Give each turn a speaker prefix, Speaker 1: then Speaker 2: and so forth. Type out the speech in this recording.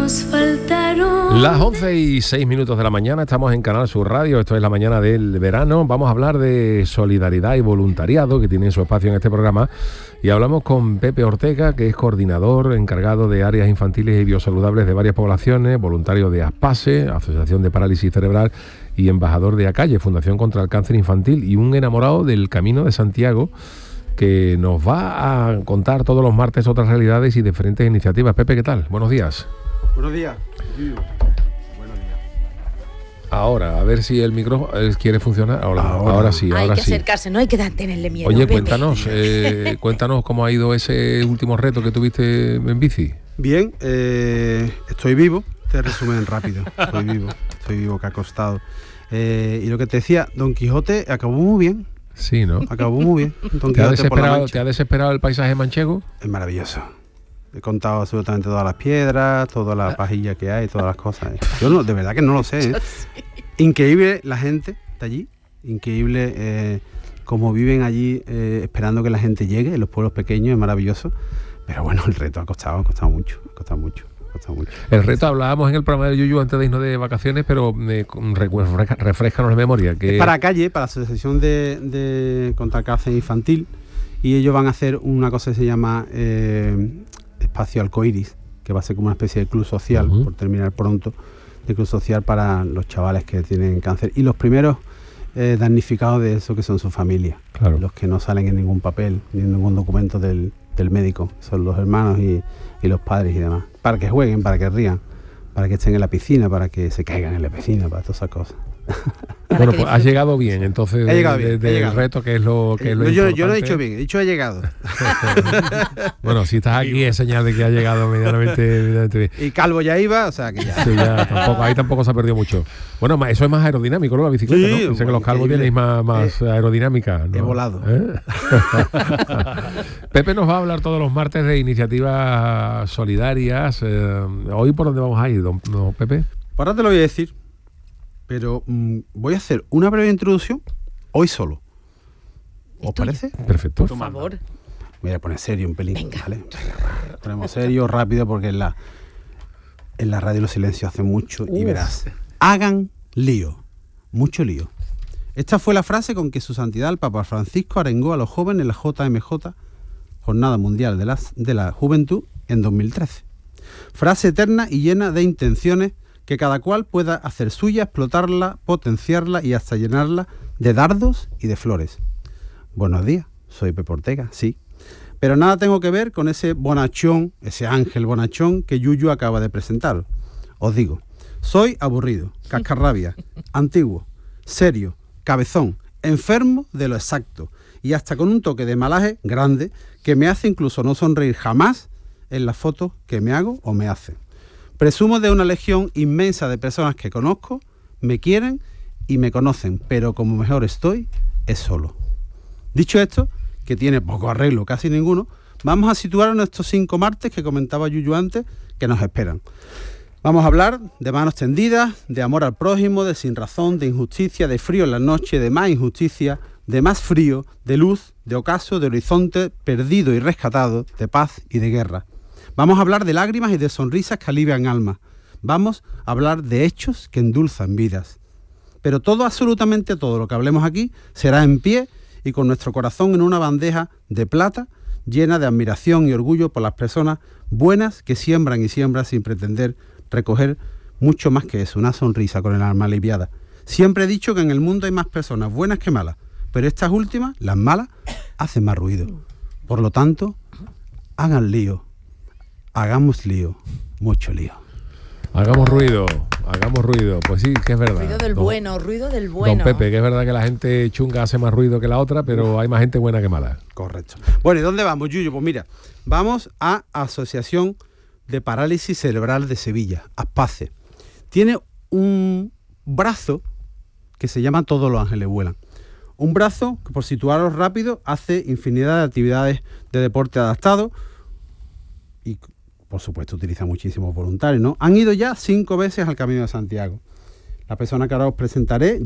Speaker 1: nos faltaron.
Speaker 2: Las 11:06 de la mañana, estamos en Canal Sur Radio, esto es la mañana del verano. Vamos a hablar de solidaridad y voluntariado, que tiene su espacio en este programa, y hablamos con Pepe Ortega, que es coordinador encargado de áreas infantiles y biosaludables de varias poblaciones, voluntario de ASPASE, Asociación de Parálisis Cerebral, y embajador de ACALLE, Fundación contra el Cáncer Infantil, y un enamorado del Camino de Santiago, que nos va a contar todos los martes otras realidades y diferentes iniciativas. Pepe, ¿qué tal? Buenos días.
Speaker 3: Buenos días. Buenos días.
Speaker 2: Ahora, a ver si el micrófono quiere funcionar. Ahora sí, ahora
Speaker 4: hay que
Speaker 2: sí.
Speaker 4: acercarse, no hay que tenerle miedo.
Speaker 2: Oye,
Speaker 4: Pepe.
Speaker 2: cuéntanos cómo ha ido ese último reto que tuviste en bici.
Speaker 3: Bien, estoy vivo. Te resumen rápido. Estoy vivo, que ha costado. Y lo que te decía, Don Quijote acabó muy bien.
Speaker 2: Sí, ¿no?
Speaker 3: Acabó muy bien. Don
Speaker 2: ¿Te ha
Speaker 3: Quijote por la Mancha.
Speaker 2: ¿Te ha desesperado el paisaje manchego?
Speaker 3: Es maravilloso. He contado absolutamente todas las piedras, toda la pajilla que hay, todas las cosas. Yo no, de verdad que no lo sé. Increíble la gente de allí. Increíble cómo viven allí esperando que la gente llegue. En los pueblos pequeños es maravilloso. Pero bueno, el reto ha costado mucho.
Speaker 2: El reto, hablábamos en el programa de Yuyu antes de irnos de vacaciones, pero refrescanos la memoria. Que
Speaker 3: es para ACALLE, para la Asociación de contra el Cáncer Infantil, y ellos van a hacer una cosa que se llama Espacio Arcoiris, que va a ser como una especie de club social, por terminar pronto, de club social para los chavales que tienen cáncer. Y los primeros damnificados de eso, que son sus familias, claro. Los que no salen en ningún papel, ni en ningún documento del médico, son los hermanos y los padres y demás, para que jueguen, para que rían, para que estén en la piscina, para que se caigan en la piscina, para todas esas cosas.
Speaker 2: Bueno, pues has llegado bien, entonces,
Speaker 3: del
Speaker 2: reto, que es lo
Speaker 3: yo no he dicho bien, he dicho he llegado.
Speaker 2: Bueno, si estás aquí es señal de que ha llegado medianamente bien.
Speaker 3: Y calvo ya iba, o sea que ya.
Speaker 2: Sí, ahí tampoco se ha perdido mucho. Bueno, eso es más aerodinámico, ¿no? La bicicleta, sí, ¿no? Dice que los calvos tenéis más aerodinámica, ¿no?
Speaker 3: He volado.
Speaker 2: Pepe nos va a hablar todos los martes de iniciativas solidarias. ¿Hoy por dónde vamos a ir, don Pepe?
Speaker 3: Ahora te lo voy a decir. Pero voy a hacer una breve introducción hoy solo. ¿Os parece?
Speaker 2: Perfecto.
Speaker 4: Por favor.
Speaker 3: Me voy a poner serio un pelín.
Speaker 4: Venga.
Speaker 3: ¿Vale? Ponemos serio, rápido, porque en la radio los silencios hacen mucho. Y verás. Hagan lío. Mucho lío. Esta fue la frase con que su santidad el Papa Francisco arengó a los jóvenes en la JMJ, Jornada Mundial de la Juventud, en 2013. Frase eterna y llena de intenciones que cada cual pueda hacer suya, explotarla, potenciarla y hasta llenarla de dardos y de flores. Buenos días, soy Pepe Ortega, sí. Pero nada tengo que ver con ese bonachón, ese ángel bonachón que Yuyu acaba de presentar. Os digo, soy aburrido, cascarrabia, antiguo, serio, cabezón, enfermo de lo exacto y hasta con un toque de malaje grande que me hace incluso no sonreír jamás en las fotos que me hago o me hacen. Presumo de una legión inmensa de personas que conozco, me quieren y me conocen, pero como mejor estoy, es solo. Dicho esto, que tiene poco arreglo, casi ninguno, vamos a situar en estos 5 martes que comentaba Yuyu antes, que nos esperan. Vamos a hablar de manos tendidas, de amor al prójimo, de sin razón, de injusticia, de frío en la noche, de más injusticia, de más frío, de luz, de ocaso, de horizonte perdido y rescatado, de paz y de guerra. Vamos a hablar de lágrimas y de sonrisas que alivian almas. Vamos a hablar de hechos que endulzan vidas. Pero todo, absolutamente todo lo que hablemos aquí, será en pie y con nuestro corazón en una bandeja de plata llena de admiración y orgullo por las personas buenas que siembran y siembran sin pretender recoger mucho más que eso, una sonrisa con el alma aliviada. Siempre he dicho que en el mundo hay más personas buenas que malas, pero estas últimas, las malas, hacen más ruido. Por lo tanto, hagan lío. Hagamos lío, mucho lío.
Speaker 2: Hagamos ruido. Pues sí, que es verdad.
Speaker 4: Ruido del bueno.
Speaker 2: Don Pepe, que es verdad que la gente chunga hace más ruido que la otra, pero hay más gente buena que mala.
Speaker 3: Correcto. Bueno, ¿y dónde vamos, Yuyu? Pues mira, vamos a Asociación de Parálisis Cerebral de Sevilla, ASPASE. Tiene un brazo que se llama Todos los Ángeles Vuelan. Un brazo que, por situarlos rápido, hace infinidad de actividades de deporte adaptado y, por supuesto, utiliza muchísimos voluntarios, ¿no? Han ido ya 5 veces al Camino de Santiago. La persona que ahora os presentaré